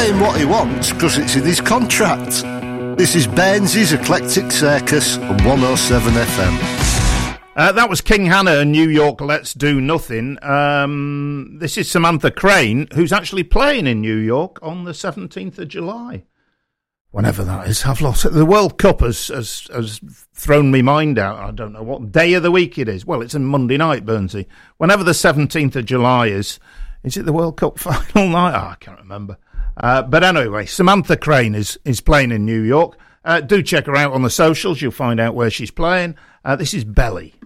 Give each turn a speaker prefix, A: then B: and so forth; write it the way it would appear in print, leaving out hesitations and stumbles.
A: playing what he wants because it's in his contract. This is Baines's Eclectic Circus on 107 FM.
B: That was King Hannah and New York, Let's Do Nothing. This is Samantha Crane, who's actually playing in New York on the 17th of July. Whenever that is, I've lost it. The World Cup has thrown me mind out. I don't know what day of the week it is. Well, it's a Monday night, Burnsy. Whenever the 17th of July is it the World Cup final night? Oh, I can't remember. But anyway, Samantha Crane is playing in New York. Do check her out on the socials. You'll find out where she's playing. This is Belly.